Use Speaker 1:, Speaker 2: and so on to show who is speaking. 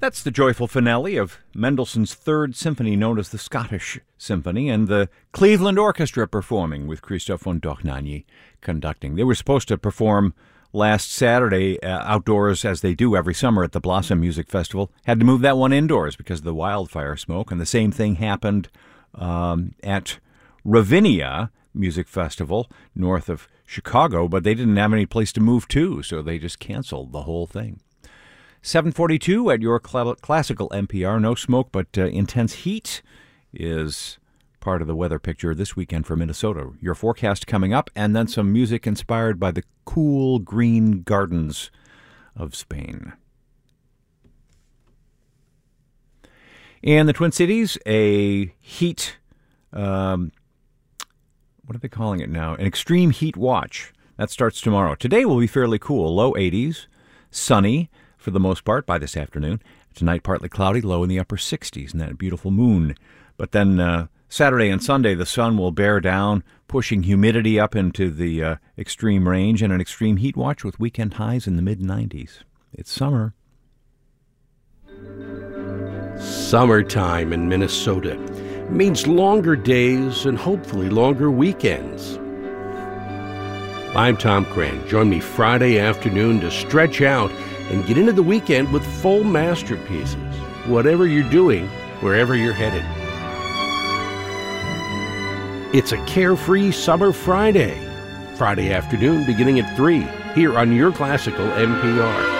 Speaker 1: That's the joyful finale of Mendelssohn's Third Symphony, known as the Scottish Symphony, and the Cleveland Orchestra performing with Christophe von Dohnanyi conducting. They were supposed to perform last Saturday outdoors, as they do every summer at the Blossom Music Festival. Had to move that one indoors because of the wildfire smoke, and the same thing happened at Ravinia Music Festival north of Chicago, but they didn't have any place to move to, so they just canceled the whole thing. 7:42 at your classical NPR. No smoke, but intense heat is part of the weather picture this weekend for Minnesota. Your forecast coming up, and then some music inspired by the cool green gardens of Spain. In the Twin Cities, a heat, what are they calling it now? An extreme heat watch. That starts tomorrow. Today will be fairly cool, low 80s, sunny for the most part by this afternoon. Tonight, partly cloudy, low in the upper 60s, and that beautiful moon. But then Saturday and Sunday, the sun will bear down, pushing humidity up into the extreme range, and an extreme heat watch with weekend highs in the mid-90s. It's summer.
Speaker 2: Summertime in Minnesota means longer days and hopefully longer weekends. I'm Tom Cran. Join me Friday afternoon to stretch out and get into the weekend with full masterpieces, whatever you're doing, wherever you're headed. It's a carefree summer Friday. Friday afternoon beginning at 3 here on Your Classical NPR.